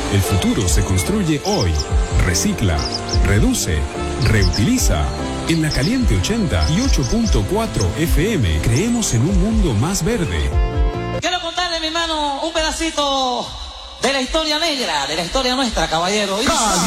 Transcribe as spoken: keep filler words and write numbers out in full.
El futuro se construye hoy. Recicla, reduce, reutiliza. En La Caliente ochenta y ocho punto cuatro F M creemos en un mundo más verde. Quiero contarle, mi hermano, un pedacito de la historia negra, de la historia nuestra, caballero.